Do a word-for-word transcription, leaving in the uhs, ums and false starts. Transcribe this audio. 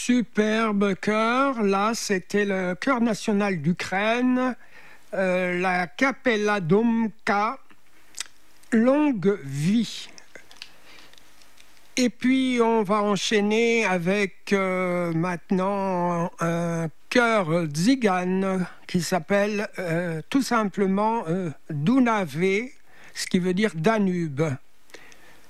superbe chœur. Là, c'était le chœur national d'Ukraine, euh, la Capella Domka, Longue Vie. Et puis, on va enchaîner avec euh, maintenant un chœur tzigane qui s'appelle euh, tout simplement euh, Dunave, ce qui veut dire Danube.